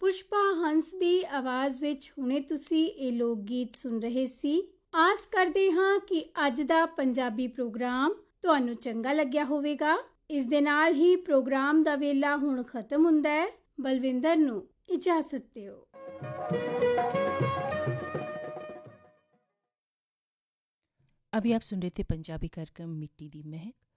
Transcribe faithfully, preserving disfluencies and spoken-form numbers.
ਪੁਸ਼ਪਾ ਹੰਸ ਦੀ ਆਵਾਜ਼ ਵਿੱਚ ਹੁਣੇ ਤੁਸੀਂ ਇਹ ਲੋਕ ਗੀਤ ਸੁਣ ਰਹੇ ਸੀ। ਆਸ ਕਰਦੇ ਹਾਂ ਕਿ ਅੱਜ ਦਾ ਪੰਜਾਬੀ ਪ੍ਰੋਗਰਾਮ ਤੁਹਾਨੂੰ ਚੰਗਾ ਲੱਗਿਆ ਹੋਵੇਗਾ। ਇਸ ਦੇ ਨਾਲ ਹੀ ਪ੍ਰੋਗਰਾਮ ਦਾ ਵੇਲਾ ਹੁਣ ਖਤਮ ਹੁੰਦਾ ਹੈ। ਬਲਵਿੰਦਰ ਨੂੰ ਇਜਾਜ਼ਤ ਦਿਓ। अभी आप सुन रहे थे पंजाबी कार्यक्रम मिट्टी दी महक